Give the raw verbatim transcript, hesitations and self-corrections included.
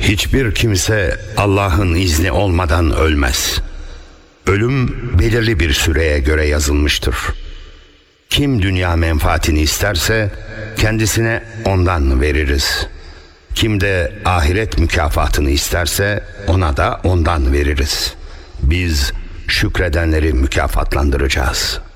Hiçbir kimse Allah'ın izni olmadan ölmez. Ölüm belirli bir süreye göre yazılmıştır. Kim dünya menfaatini isterse kendisine ondan veririz. Kim de ahiret mükafatını isterse ona da ondan veririz. Biz şükredenleri mükafatlandıracağız.